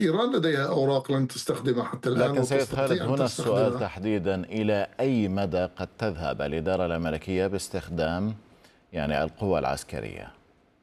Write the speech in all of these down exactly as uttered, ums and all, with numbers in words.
إيران لديها أوراق لن تستخدمها حتى الآن لكن سيد خالد، وتستطيع أن هنا السؤال تستخدمها. تحديدا: إلى أي مدى قد تذهب الإدارة الأمريكية باستخدام يعني القوى العسكرية؟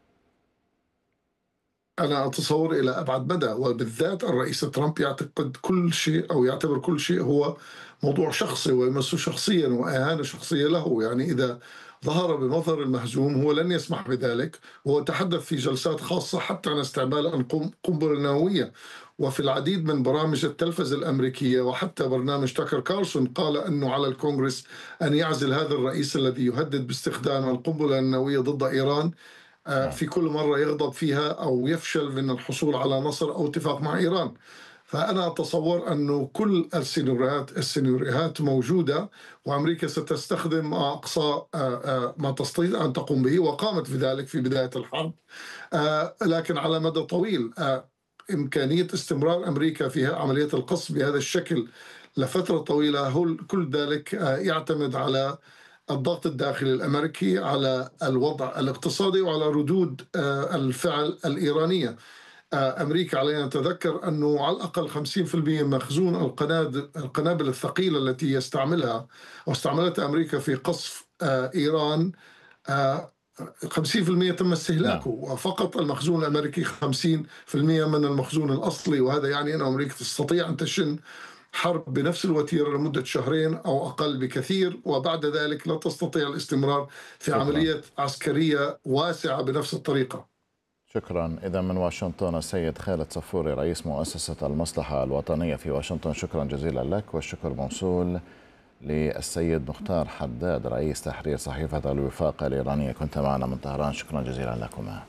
أنا أتصور إلى أبعد مدى، وبالذات الرئيس ترامب يعتقد كل شيء أو يعتبر كل شيء هو موضوع شخصي ويمسه شخصيا وإهانة شخصية له. يعني إذا ظهر بمظهر المهزوم هو لن يسمح بذلك. هو تحدث في جلسات خاصة حتى عن استعمال القنبلة النووية، وفي العديد من برامج التلفزة الأمريكية وحتى برنامج تاكر كارلسون قال أنه على الكونغرس أن يعزل هذا الرئيس الذي يهدد باستخدام القنبلة النووية ضد إيران نعم. في كل مرة يغضب فيها أو يفشل من الحصول على نصر أو اتفاق مع إيران. فأنا أتصور أنه كل السيناريوهات السيناريوهات موجودة، وأمريكا ستستخدم أقصى ما تستطيع أن تقوم به، وقامت بذلك في بداية الحرب. لكن على مدى طويل إمكانية استمرار أمريكا في عملية القصف بهذا الشكل لفترة طويلة، كل ذلك يعتمد على الضغط الداخلي الأمريكي، على الوضع الاقتصادي، وعلى ردود الفعل الإيرانية. أمريكا علينا نتذكر أنه على الأقل خمسين بالمئة من مخزون القنابل الثقيلة التي يستعملها أو استعملتها أمريكا في قصف إيران، خمسين بالمئة تم نعم. استهلاكه، وفقط المخزون الأمريكي خمسين بالمئة من المخزون الأصلي. وهذا يعني أن أمريكا تستطيع أن تشن حرب بنفس الوتيرة لمدة شهرين أو أقل بكثير، وبعد ذلك لا تستطيع الاستمرار في شكرا. عملية عسكرية واسعة بنفس الطريقة. شكرا. إذا من واشنطن السيد خالد صفوري، رئيس مؤسسة المصلحة الوطنية في واشنطن، شكرا جزيلا لك. والشكر موصول للسيد مختار حداد، رئيس تحرير صحيفة الوفاق الإيرانية، كنت معنا من طهران، شكرا جزيلا لكما.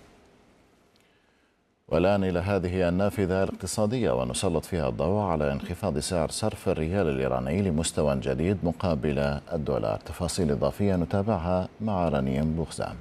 والآن إلى هذه النافذة الاقتصادية، ونسلط فيها الضوء على انخفاض سعر صرف الريال الإيراني لمستوى جديد مقابل الدولار. تفاصيل إضافية نتابعها مع رنيم بوخزام.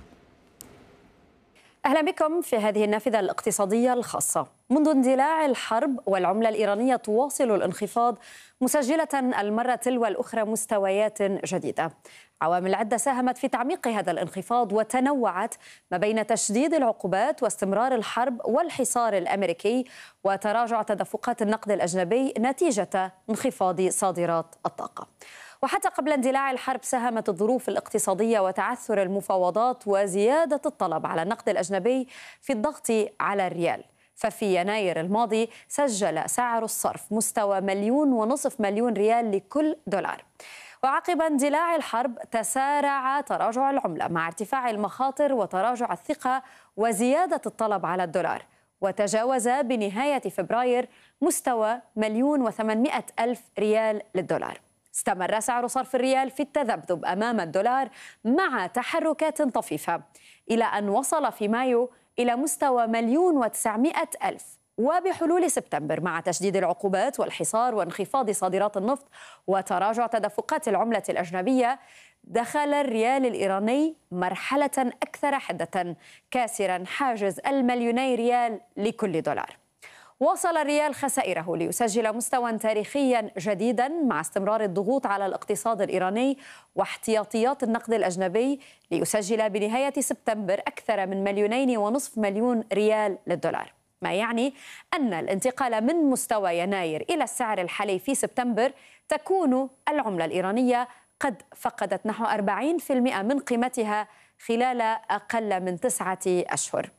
أهلا بكم في هذه النافذة الاقتصادية الخاصة. منذ اندلاع الحرب والعملة الإيرانية تواصل الانخفاض، مسجلة المرة تلو الأخرى مستويات جديدة. عوامل عدة ساهمت في تعميق هذا الانخفاض وتنوعت ما بين تشديد العقوبات واستمرار الحرب والحصار الأمريكي وتراجع تدفقات النقد الأجنبي نتيجة انخفاض صادرات الطاقة. وحتى قبل اندلاع الحرب ساهمت الظروف الاقتصادية وتعثر المفاوضات وزيادة الطلب على النقد الأجنبي في الضغط على الريال. ففي يناير الماضي سجل سعر الصرف مستوى مليون ونصف مليون ريال لكل دولار. وعقب اندلاع الحرب تسارع تراجع العملة مع ارتفاع المخاطر وتراجع الثقة وزيادة الطلب على الدولار، وتجاوز بنهاية فبراير مستوى مليون وثمانمائة ألف ريال للدولار. استمر سعر صرف الريال في التذبذب أمام الدولار مع تحركات طفيفة إلى أن وصل في مايو إلى مستوى مليون وتسعمائة ألف. وبحلول سبتمبر مع تشديد العقوبات والحصار وانخفاض صادرات النفط وتراجع تدفقات العملة الأجنبية، دخل الريال الإيراني مرحلة أكثر حدة، كاسرا حاجز المليوني ريال لكل دولار. واصل الريال خسائره ليسجل مستوى تاريخيا جديدا مع استمرار الضغوط على الاقتصاد الإيراني واحتياطيات النقد الأجنبي، ليسجل بنهاية سبتمبر أكثر من مليونين ونصف مليون ريال للدولار، ما يعني أن الانتقال من مستوى يناير إلى السعر الحالي في سبتمبر تكون العملة الإيرانية قد فقدت نحو أربعين بالمئة من قيمتها خلال أقل من تسعة أشهر.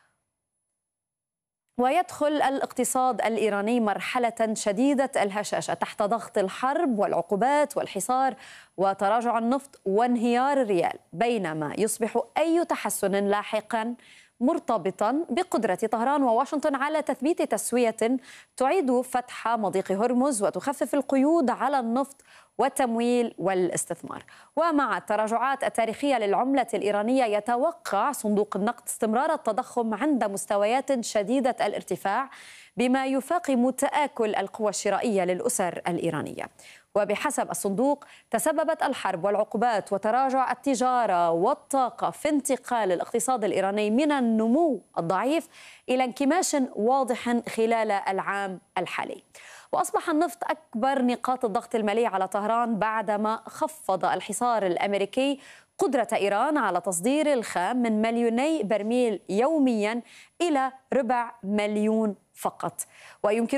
ويدخل الاقتصاد الإيراني مرحلة شديدة الهشاشة تحت ضغط الحرب والعقوبات والحصار وتراجع النفط وانهيار الريال، بينما يصبح أي تحسن لاحقا مرتبطا بقدرة طهران وواشنطن على تثبيت تسوية تعيد فتح مضيق هرمز وتخفف القيود على النفط والتمويل والاستثمار. ومع التراجعات التاريخية للعملة الإيرانية يتوقع صندوق النقد استمرار التضخم عند مستويات شديدة الارتفاع، بما يفاقم تآكل القوى الشرائية للأسر الإيرانية. وبحسب الصندوق تسببت الحرب والعقوبات وتراجع التجارة والطاقة في انتقال الاقتصاد الإيراني من النمو الضعيف إلى انكماش واضح خلال العام الحالي. وأصبح النفط أكبر نقاط الضغط المالي على طهران بعدما خفض الحصار الأمريكي قدرة إيران على تصدير الخام من مليوني برميل يوميا إلى ربع مليون فقط. ويمكن